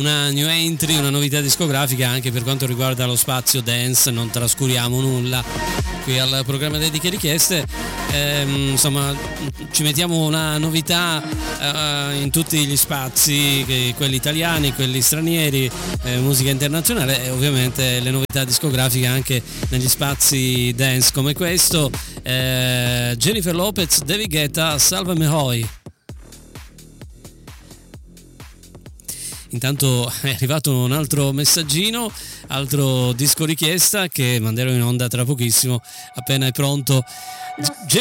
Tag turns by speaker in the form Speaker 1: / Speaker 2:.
Speaker 1: una new entry, una novità discografica anche per quanto riguarda lo spazio dance, non trascuriamo nulla qui al programma Dediche Richieste. Insomma, ci mettiamo una novità in tutti gli spazi, quelli italiani, quelli stranieri, musica internazionale e ovviamente le novità discografiche anche negli spazi dance come questo. Jennifer Lopez, David Guetta, Salva Mehoy. Intanto è arrivato un altro messaggino, altro disco richiesta che manderò in onda tra pochissimo, appena è pronto.